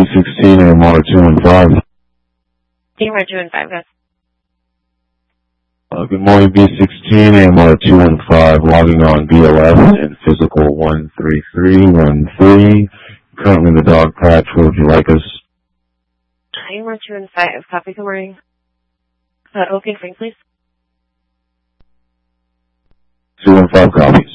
B16 AMR 215. AMR 215, guys. Good morning, B16 AMR 215, logging on BLS and physical 13313. Currently in the dog patch. Where would you like us? AMR 215, copy, good morning. Okay, Frank, please. 215 copies.